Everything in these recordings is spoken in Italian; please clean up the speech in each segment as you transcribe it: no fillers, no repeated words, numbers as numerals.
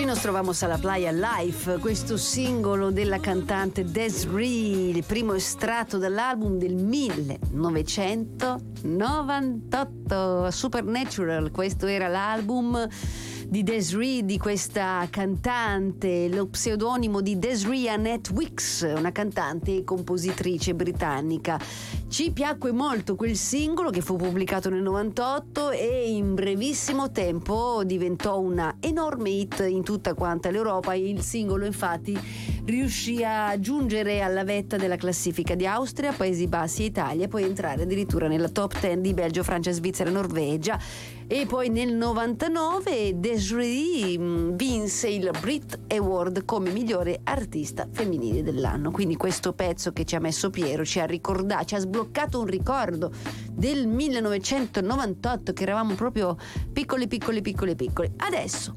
Nos trovamos alla playa Life, questo singolo della cantante Des'ree, il primo estratto dall'album del 1998, Supernatural. Questo era l'album di Des'ree, di questa cantante, lo pseudonimo di Des'ree Annette Weeks, una cantante e compositrice britannica. Ci piacque molto quel singolo che fu pubblicato nel 98 e in brevissimo tempo diventò una enorme hit in tutta quanta l'Europa. Il singolo infatti riuscì a giungere alla vetta della classifica di Austria, Paesi Bassi e Italia, poi entrare addirittura nella top 10 di Belgio, Francia, Svizzera e Norvegia. E poi nel 99 Des'ree vinse il Brit Award come migliore artista femminile dell'anno. Quindi questo pezzo che ci ha messo Piero ci ha sbloccato un ricordo del 1998, che eravamo proprio piccoli. Adesso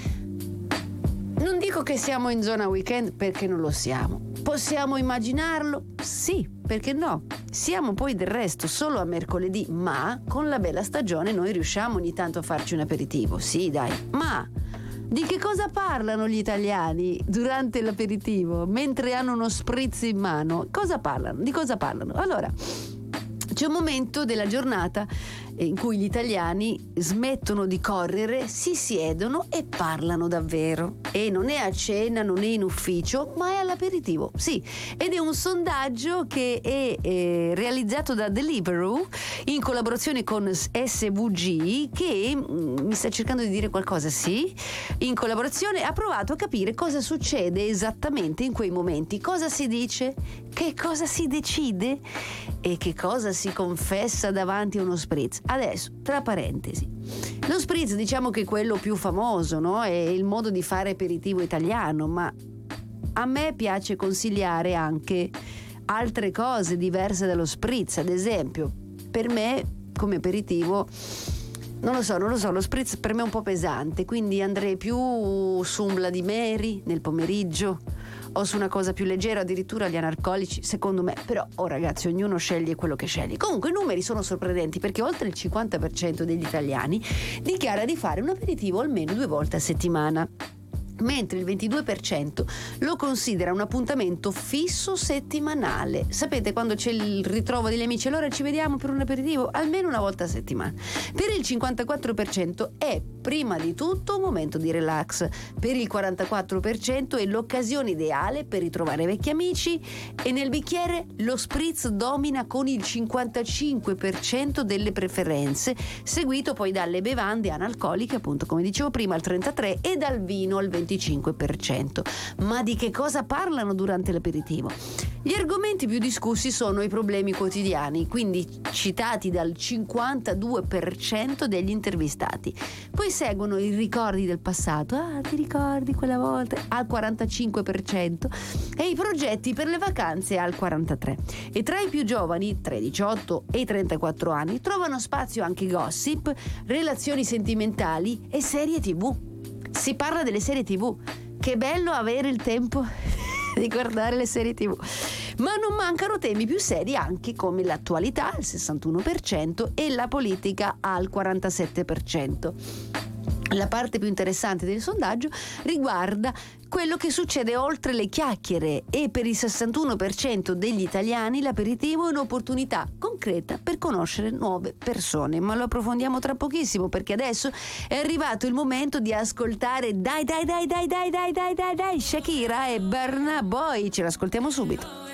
non dico che siamo in zona weekend, perché non lo siamo. Possiamo immaginarlo? Sì, perché no? Siamo poi del resto solo a mercoledì, ma con la bella stagione noi riusciamo ogni tanto a farci un aperitivo. Sì, dai. Ma di che cosa parlano gli italiani durante l'aperitivo, mentre hanno uno spritz in mano? Cosa parlano? Di cosa parlano? Allora, c'è un momento della giornata in cui gli italiani smettono di correre, si siedono e parlano davvero. E non è a cena, non è in ufficio, ma è all'aperitivo. Sì, ed è un sondaggio che è realizzato da Deliveroo in collaborazione con SVG, che mi sta cercando di dire qualcosa. Sì, in collaborazione ha provato a capire cosa succede esattamente in quei momenti, cosa si dice, che cosa si decide e che cosa si confessa davanti a uno spritz. Adesso, tra parentesi, lo spritz diciamo che è quello più famoso, no? È il modo di fare aperitivo italiano, ma a me piace consigliare anche altre cose diverse dallo spritz. Ad esempio, per me come aperitivo non lo so, lo spritz per me è un po' pesante, quindi andrei più su un Bloody Mary nel pomeriggio o su una cosa più leggera, addirittura gli analcolici, secondo me. Però, ragazzi, ognuno sceglie quello che sceglie. Comunque i numeri sono sorprendenti, perché oltre il 50% degli italiani dichiara di fare un aperitivo almeno 2 volte a settimana, mentre il 22% lo considera un appuntamento fisso settimanale. Sapete, quando c'è il ritrovo degli amici, allora ci vediamo per un aperitivo almeno una volta a settimana. Per il 54% è prima di tutto un momento di relax, per il 44% è l'occasione ideale per ritrovare vecchi amici, e nel bicchiere lo spritz domina con il 55% delle preferenze, seguito poi dalle bevande analcoliche, appunto come dicevo prima, al 33%, e dal vino al 25%. Ma di che cosa parlano durante l'aperitivo? Gli argomenti più discussi sono i problemi quotidiani, quindi citati dal 52% degli intervistati. Poi seguono i ricordi del passato, ti ricordi quella volta, al 45%, e i progetti per le vacanze al 43%. E tra i più giovani, tra i 18 e i 34 anni, trovano spazio anche gossip, relazioni sentimentali e serie TV. Si parla delle serie TV. Che bello avere il tempo di guardare le serie TV. Ma non mancano temi più seri anche come l'attualità al 61% e la politica al 47%. La parte più interessante del sondaggio riguarda quello che succede oltre le chiacchiere, e per il 61% degli italiani l'aperitivo è un'opportunità concreta per conoscere nuove persone. Ma lo approfondiamo tra pochissimo, perché adesso è arrivato il momento di ascoltare dai Shakira e Burna Boy. Ce l'ascoltiamo subito.